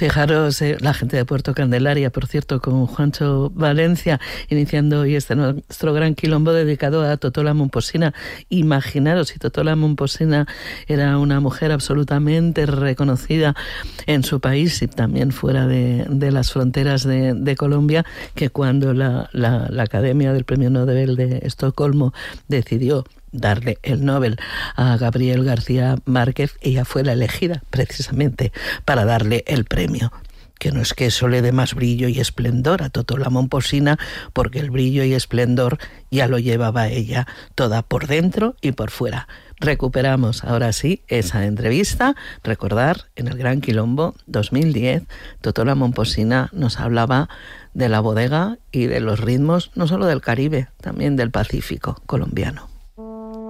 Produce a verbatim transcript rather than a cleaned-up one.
Fijaros, eh, la gente de Puerto Candelaria, por cierto, con Juancho Valencia, iniciando hoy este nuestro gran quilombo dedicado a Totola Momposina. Imaginaros si Totola Momposina era una mujer absolutamente reconocida en su país y también fuera de, de las fronteras de, de Colombia, que cuando la, la, la Academia del Premio Nobel de Estocolmo decidió darle el Nobel a Gabriel García Márquez, ella fue la elegida precisamente para darle el premio. Que no es que eso le dé más brillo y esplendor a Totola Momposina, porque el brillo y esplendor ya lo llevaba ella toda por dentro y por fuera. Recuperamos ahora sí esa entrevista. Recordar, en el Gran Quilombo dos mil diez, Totola Momposina nos hablaba de la bodega y de los ritmos, no solo del Caribe, también del Pacífico colombiano.